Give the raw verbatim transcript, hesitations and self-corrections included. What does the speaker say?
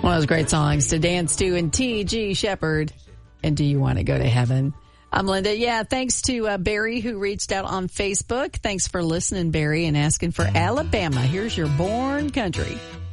One of those great songs to dance to, and T G Shepherd. And Do You Want to Go to Heaven? I'm Linda. Yeah, thanks to uh, Barry, who reached out on Facebook. Thanks for listening, Barry, and asking for Alabama. Here's your Born Country.